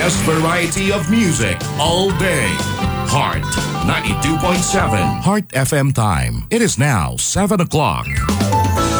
best variety of music all day. Heart 92.7 Heart FM time. It is now 7 o'clock.